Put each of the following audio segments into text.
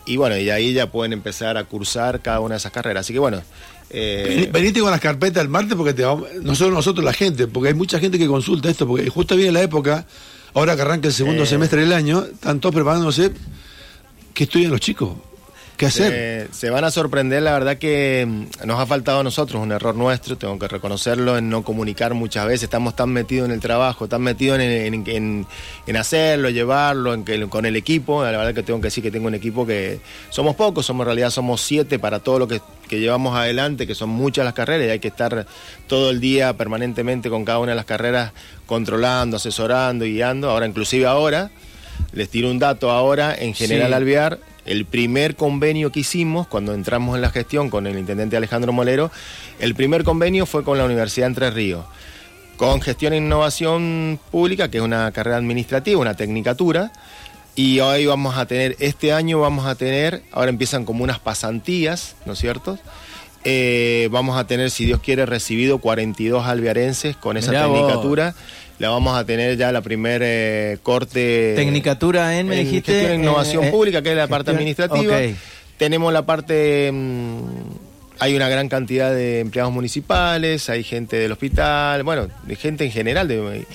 y bueno, y ahí ya pueden empezar a cursar cada una de esas carreras. Así que bueno. Venite con las carpetas el martes porque no solo nosotros, la gente, porque hay mucha gente que consulta esto, porque justo viene la época, ahora que arranca el segundo semestre del año, están todos preparándose. ¿Qué estudian los chicos? ¿Qué hacer? Se van a sorprender, la verdad que nos ha faltado a nosotros, un error nuestro, tengo que reconocerlo, en no comunicar muchas veces. Estamos tan metidos en el trabajo, tan metidos en hacerlo, llevarlo, con el equipo. La verdad que tengo que decir que tengo un equipo que somos pocos, en realidad somos 7 para todo lo que llevamos adelante, que son muchas las carreras, y hay que estar todo el día permanentemente con cada una de las carreras, controlando, asesorando y guiando. Ahora, inclusive ahora, les tiro un dato ahora, en General Alvear, el primer convenio que hicimos cuando entramos en la gestión con el intendente Alejandro Molero, el primer convenio fue con la Universidad de Entre Ríos, con gestión e innovación pública, que es una carrera administrativa, una tecnicatura, y hoy este año vamos a tener, ahora empiezan como unas pasantías, ¿no es cierto? Vamos a tener, si Dios quiere, recibido 42 alvearenses con esa tecnicatura. La vamos a tener ya la primer corte. Tecnicatura me dijiste. Gestión e innovación pública, que es la parte administrativa. Okay. Tenemos la parte. Hay una gran cantidad de empleados municipales, hay gente del hospital, bueno, de gente en general.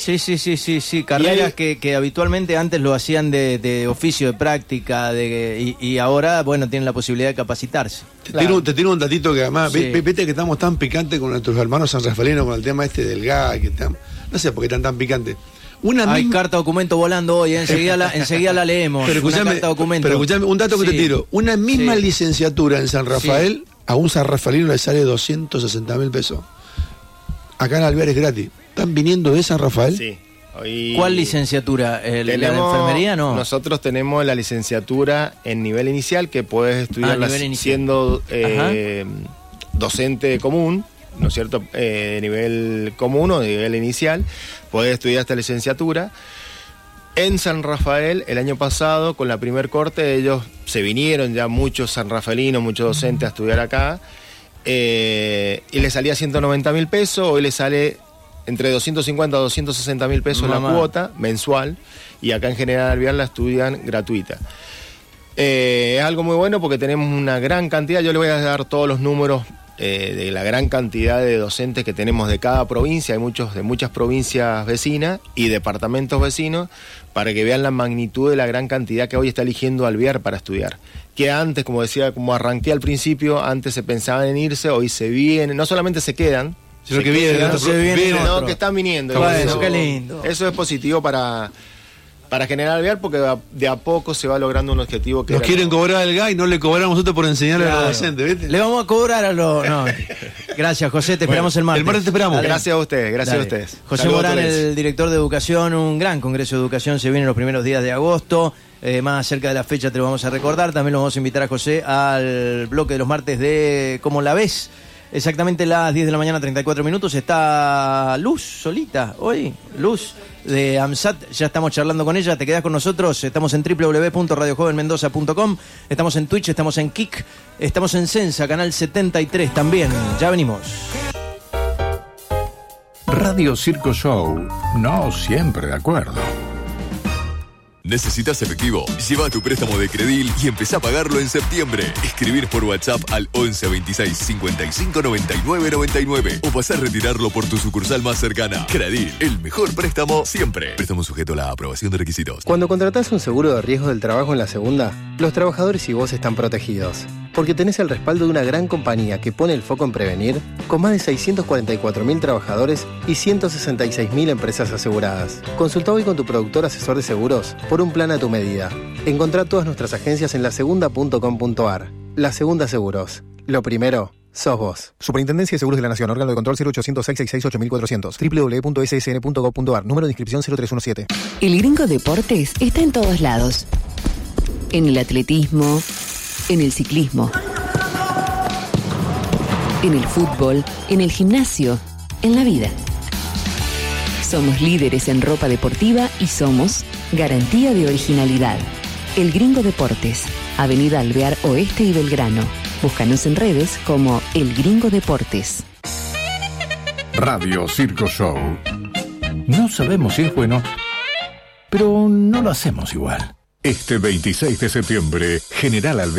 Sí. Carreras que habitualmente antes lo hacían de oficio, de práctica, y ahora, bueno, tienen la posibilidad de capacitarse. Te tiro un datito que además, vete que estamos tan picantes con nuestros hermanos sanrafaelinos con el tema del gas, no sé por qué están tan picantes. Hay carta documento volando hoy, enseguida la leemos. Pero escuchame, un dato que te tiro. Una misma licenciatura en San Rafael, a un sanrafaelino le sale 260.000 pesos. Acá en Alvear es gratis. ¿Están viniendo de San Rafael? Sí. ¿Cuál licenciatura? ¿La de enfermería? No. Nosotros tenemos la licenciatura en nivel inicial, que puedes estudiarla siendo docente común, ¿no es cierto? De nivel común o de nivel inicial, podés estudiar esta licenciatura. En San Rafael, el año pasado, con la primer corte, ellos se vinieron ya muchos sanrafaelinos, muchos docentes a estudiar acá, y les salía 190.000 pesos, hoy les sale entre 250 a 260.000 pesos la cuota mensual, y acá en General Alvear la estudian gratuita. Es algo muy bueno porque tenemos una gran cantidad, yo les voy a dar todos los números de la gran cantidad de docentes que tenemos de cada provincia, hay muchos de muchas provincias vecinas y departamentos vecinos, para que vean la magnitud de la gran cantidad que hoy está eligiendo Alvear para estudiar. Que antes, como decía, como arranqué al principio, antes se pensaban en irse, hoy se vienen, no solamente se quedan, sino que vienen, que están viniendo. Bueno, qué lindo. Eso es positivo para General Alvear, porque de a poco se va logrando un objetivo que nos quieren cobrar el gas y no le cobramos nosotros por enseñarle a los docentes, ¿viste? Le vamos a cobrar a los... No. Gracias, José, te esperamos el martes. El martes te esperamos. Dale. Gracias a ustedes, José Morán, el director de Educación, un gran congreso de educación, se viene en los primeros días de agosto. Más cerca de la fecha te lo vamos a recordar. También lo vamos a invitar a José al bloque de los martes de ¿Cómo la ves? Exactamente las 10 de la mañana, 34 minutos. Está Luz solita hoy. Luz de AMSAT, ya estamos charlando con ella. Te quedás con nosotros. Estamos en www.radiojovenmendoza.com. Estamos en Twitch, estamos en Kik, estamos en Sensa, canal 73 también. Ya venimos. Radio Circo Show, no siempre de acuerdo. ¿Necesitas efectivo? Lleva tu préstamo de Credil y empezá a pagarlo en septiembre. Escribir por WhatsApp al 11 26 55 99 99 o pasar a retirarlo por tu sucursal más cercana. Credil, el mejor préstamo siempre. Préstamo sujeto a la aprobación de requisitos. Cuando contratás un seguro de riesgo del trabajo en la segunda, los trabajadores y vos están protegidos. Porque tenés el respaldo de una gran compañía que pone el foco en prevenir, con más de 644.000 trabajadores y 166.000 empresas aseguradas. Consulta hoy con tu productor asesor de seguros por un plan a tu medida. Encontrá todas nuestras agencias en lasegunda.com.ar. La Segunda Seguros. Lo primero sos vos. Superintendencia de Seguros de la Nación. Órgano de control 0800-666-8400. www.ssn.gov.ar. Número de inscripción 0317. El Gringo Deportes está en todos lados. En el atletismo, en el ciclismo, en el fútbol, en el gimnasio, en la vida. Somos líderes en ropa deportiva y somos garantía de originalidad. El Gringo Deportes, Avenida Alvear Oeste y Belgrano. Búscanos en redes como El Gringo Deportes. Radio Circo Show. No sabemos si es bueno, pero no lo hacemos igual. Este 26 de septiembre, General Alvear